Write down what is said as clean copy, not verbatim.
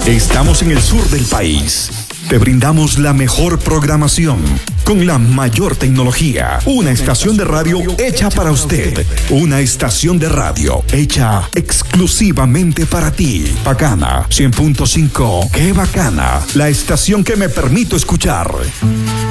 Estamos en el sur del país. Te brindamos la mejor programación con la mayor tecnología. Una estación de radio hecha para usted. Una estación de radio hecha exclusivamente para ti. Bacana 100.5. ¡Qué bacana! La estación que me permito escuchar.